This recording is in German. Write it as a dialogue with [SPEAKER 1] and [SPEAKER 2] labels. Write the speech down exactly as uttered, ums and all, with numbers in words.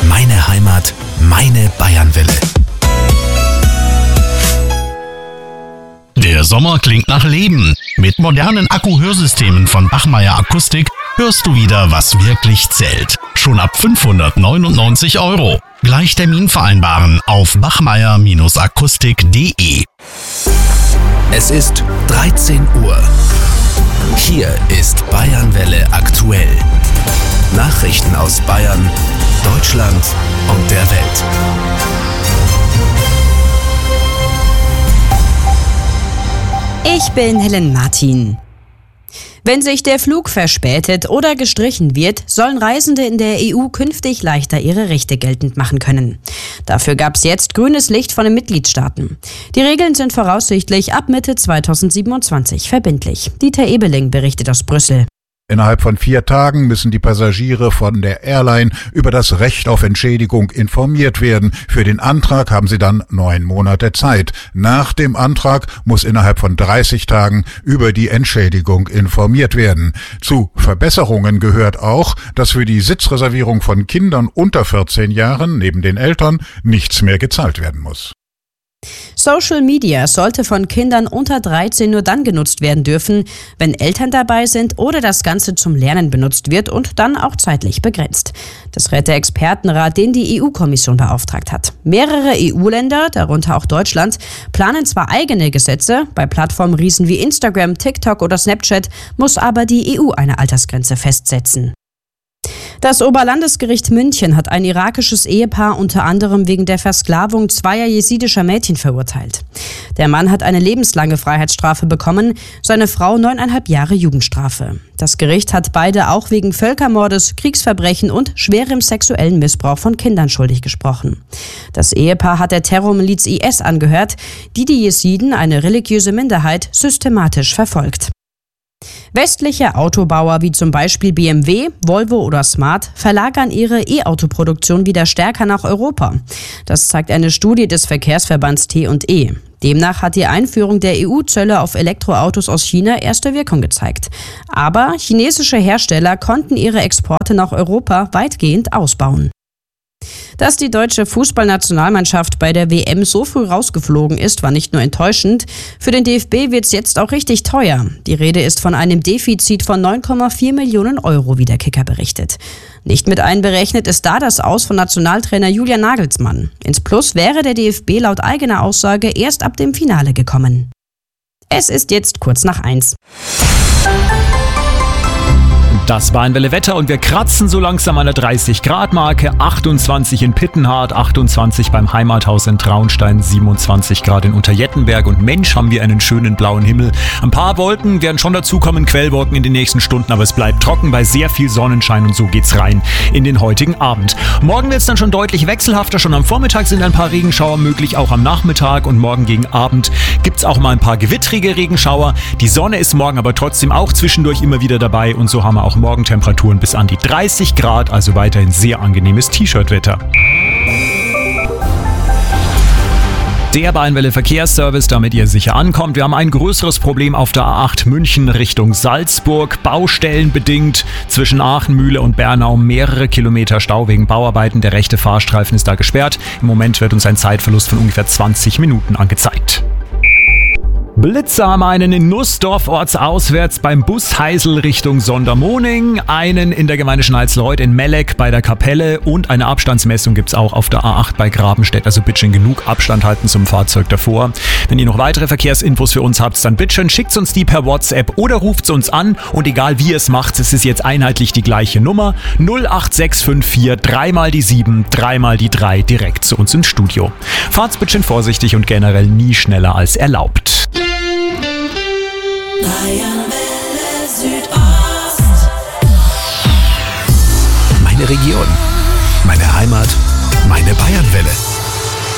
[SPEAKER 1] Meine Heimat, meine Bayernwelle.
[SPEAKER 2] Der Sommer klingt nach Leben. Mit modernen Akku-Hörsystemen von Bachmeier Akustik hörst du wieder, was wirklich zählt. Schon ab fünfhundertneunundneunzig Euro. Gleich Termin vereinbaren auf bachmeier akustik punkt de.
[SPEAKER 1] Es ist dreizehn Uhr. Hier ist Bayernwelle aktuell. Nachrichten aus Bayern, Deutschland und der Welt.
[SPEAKER 3] Ich bin Helen Martin. Wenn sich der Flug verspätet oder gestrichen wird, sollen Reisende in der E U künftig leichter ihre Rechte geltend machen können. Dafür gab es jetzt grünes Licht von den Mitgliedstaaten. Die Regeln sind voraussichtlich ab Mitte zweitausendsiebenundzwanzig verbindlich. Dieter Ebeling berichtet aus Brüssel.
[SPEAKER 4] Innerhalb von vier Tagen müssen die Passagiere von der Airline über das Recht auf Entschädigung informiert werden. Für den Antrag haben sie dann neun Monate Zeit. Nach dem Antrag muss innerhalb von dreißig Tagen über die Entschädigung informiert werden. Zu Verbesserungen gehört auch, dass für die Sitzreservierung von Kindern unter vierzehn Jahren neben den Eltern nichts mehr gezahlt werden muss.
[SPEAKER 3] Social Media sollte von Kindern unter dreizehn nur dann genutzt werden dürfen, wenn Eltern dabei sind oder das Ganze zum Lernen benutzt wird und dann auch zeitlich begrenzt. Das rät der Expertenrat, den die E U-Kommission beauftragt hat. Mehrere E U-Länder, darunter auch Deutschland, planen zwar eigene Gesetze, bei Plattformriesen wie Instagram, TikTok oder Snapchat muss aber die E U eine Altersgrenze festsetzen. Das Oberlandesgericht München hat ein irakisches Ehepaar unter anderem wegen der Versklavung zweier jesidischer Mädchen verurteilt. Der Mann hat eine lebenslange Freiheitsstrafe bekommen, seine Frau neuneinhalb Jahre Jugendstrafe. Das Gericht hat beide auch wegen Völkermordes, Kriegsverbrechen und schwerem sexuellen Missbrauch von Kindern schuldig gesprochen. Das Ehepaar hat der Terrormiliz I S angehört, die die Jesiden, eine religiöse Minderheit, systematisch verfolgt. Westliche Autobauer wie zum Beispiel B M W, Volvo oder Smart verlagern ihre E-Auto-Produktion wieder stärker nach Europa. Das zeigt eine Studie des Verkehrsverbands T und E. Demnach hat die Einführung der E U-Zölle auf Elektroautos aus China erste Wirkung gezeigt. Aber chinesische Hersteller konnten ihre Exporte nach Europa weitgehend ausbauen. Dass die deutsche Fußballnationalmannschaft bei der W M so früh rausgeflogen ist, war nicht nur enttäuschend. Für den D F B wird's jetzt auch richtig teuer. Die Rede ist von einem Defizit von neun Komma vier Millionen Euro, wie der Kicker berichtet. Nicht mit einberechnet ist da das Aus von Nationaltrainer Julian Nagelsmann. Ins Plus wäre der D F B laut eigener Aussage erst ab dem Finale gekommen. Es ist jetzt kurz nach eins.
[SPEAKER 5] Das Bayernwelle Wetter und wir kratzen so langsam an der dreißig Grad Marke, achtundzwanzig in Pittenhardt, achtundzwanzig beim Heimathaus in Traunstein, siebenundzwanzig Grad in Unterjettenberg und Mensch, haben wir einen schönen blauen Himmel. Ein paar Wolken werden schon dazukommen, Quellwolken in den nächsten Stunden, aber es bleibt trocken bei sehr viel Sonnenschein und so geht's rein in den heutigen Abend. Morgen wird es dann schon deutlich wechselhafter, schon am Vormittag sind ein paar Regenschauer möglich, auch am Nachmittag und morgen gegen Abend gibt's auch mal ein paar gewittrige Regenschauer. Die Sonne ist morgen aber trotzdem auch zwischendurch immer wieder dabei und so haben wir auch Morgentemperaturen bis an die dreißig Grad, also weiterhin sehr angenehmes T-Shirt-Wetter. Der Bayernwelle Verkehrsservice, damit ihr sicher ankommt. Wir haben ein größeres Problem auf der A acht München Richtung Salzburg. Baustellenbedingt zwischen Aachenmühle und Bernau mehrere Kilometer Stau wegen Bauarbeiten. Der rechte Fahrstreifen ist da gesperrt. Im Moment wird uns ein Zeitverlust von ungefähr zwanzig Minuten angezeigt. Blitzer haben einen in Nussdorf ortsauswärts beim Bus Heisel Richtung Sondermoning, einen in der Gemeinde Schnalzleuth in Melleck bei der Kapelle und eine Abstandsmessung gibt's auch auf der A acht bei Grabenstedt. Also bitte schön genug Abstand halten zum Fahrzeug davor. Wenn ihr noch weitere Verkehrsinfos für uns habt, dann bitte schön schickt uns die per WhatsApp oder ruft uns an und egal wie ihr es macht, es ist jetzt einheitlich die gleiche Nummer null acht sechs fünf vier drei mal die sieben, drei mal die drei direkt zu uns ins Studio. Fahrt's bitte schön vorsichtig und generell nie schneller als erlaubt.
[SPEAKER 1] Bayernwelle Südost. Meine Region, meine Heimat, meine Bayernwelle.